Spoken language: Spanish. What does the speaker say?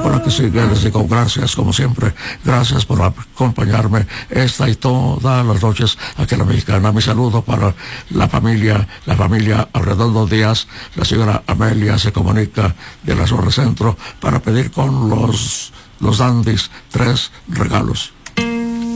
por aquí sigue, les digo gracias como siempre, gracias por acompañarme esta y todas las noches aquí en La Mexicana. Mi saludo para la familia Arredondo Díaz. La señora Amelia se comunica de la zona centro para pedir con los dandies 3 regalos.